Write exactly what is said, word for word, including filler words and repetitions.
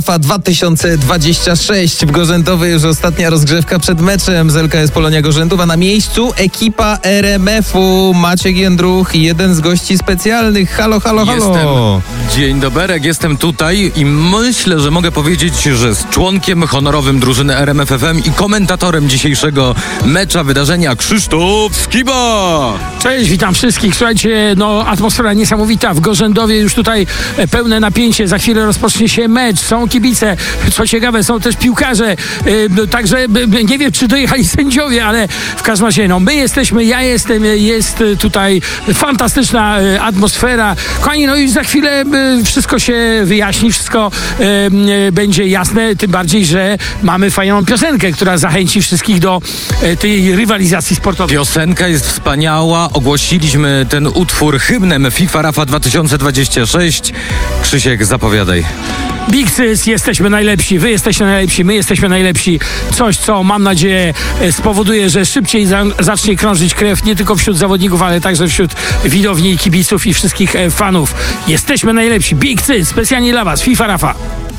dwa tysiące dwudziesty szósty w Gorzentowie już ostatnia rozgrzewka przed meczem z L K S Polonia Gorzętów, a na miejscu ekipa R M F-u. Maciek Jędruch, jeden z gości specjalnych. Halo, halo, halo. Jestem. Dzień doberek, jestem tutaj i myślę, że mogę powiedzieć, że z członkiem honorowym drużyny R M F F M i komentatorem dzisiejszego mecza wydarzenia Krzysztof Skiba. Cześć, witam wszystkich. Słuchajcie, no atmosfera niesamowita w Gorzentowie, już tutaj pełne napięcie. Za chwilę rozpocznie się mecz, są kibice, co ciekawe, są też piłkarze, yy, także yy, nie wiem, czy dojechali sędziowie, ale w każdym razie, no my jesteśmy, ja jestem, jest tutaj fantastyczna yy, atmosfera. Kochani, no i za chwilę yy, wszystko się wyjaśni, wszystko yy, yy, będzie jasne, tym bardziej, że mamy fajną piosenkę, która zachęci wszystkich do yy, tej rywalizacji sportowej. Piosenka jest wspaniała, ogłosiliśmy ten utwór hymnem FIFA Rafa dwa tysiące dwudziesty szósty. Krzysiek, zapowiadaj. Big Sys, jesteśmy najlepsi, wy jesteście najlepsi, my jesteśmy najlepsi. Coś, co mam nadzieję spowoduje, że szybciej za- zacznie krążyć krew nie tylko wśród zawodników, ale także wśród widowni, kibiców i wszystkich fanów. Jesteśmy najlepsi. Big Sys, specjalnie dla was, FIFA Rafa.